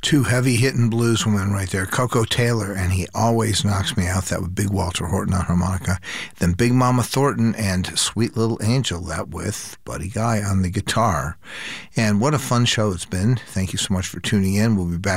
Two heavy-hitting blues women right there. Coco Taylor, and He Always Knocks Me Out. That with Big Walter Horton on harmonica. Then Big Mama Thornton and Sweet Little Angel. That with Buddy Guy on the guitar. And what a fun show it's been. Thank you so much for tuning in. We'll be back